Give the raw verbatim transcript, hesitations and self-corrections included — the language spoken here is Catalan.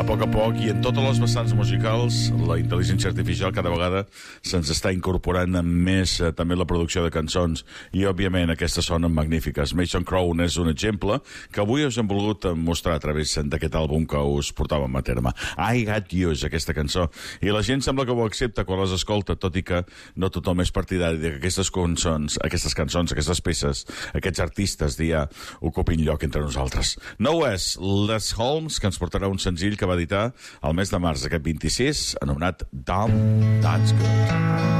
poc a poc i en totes les vessants musicals la intel·ligència artificial cada vegada se'ns està incorporant amb més eh, també la producció de cançons i òbviament aquestes sonen magnífiques. Mason Crown és un exemple que avui us hem volgut mostrar a través d'aquest àlbum que us portàvem a terme. I Got You és aquesta cançó i la gent sembla que ho accepta quan les escolta, tot i que no tothom és partidari que aquestes cançons, aquestes cançons, aquestes peces, aquests artistes dia ocupin lloc entre nosaltres. No ho és Les Holmes, que ens portarà un senzill que va editar el mes de març, aquest vint-i-sis, anomenat Dumb That's Good.